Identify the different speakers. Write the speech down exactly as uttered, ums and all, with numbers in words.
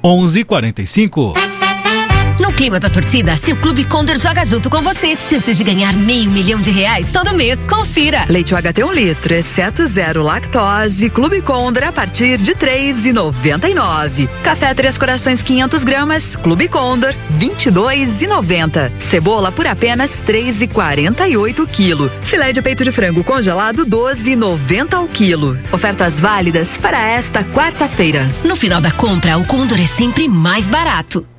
Speaker 1: onze quarenta e cinco.
Speaker 2: No clima da torcida, seu Clube Condor joga junto com você. Chances de ganhar meio milhão de reais todo mês. Confira.
Speaker 3: Leite U H T um litro, exceto zero lactose. Clube Condor a partir de três reais e noventa e nove centavos. Café Três Corações quinhentos gramas. Clube Condor, vinte e dois reais e noventa centavos. Cebola por apenas três reais e quarenta e oito centavos quilo. Filé de peito de frango congelado, doze reais e noventa centavos ao quilo. Ofertas válidas para esta quarta-feira.
Speaker 2: No final da compra, o Condor é sempre mais barato.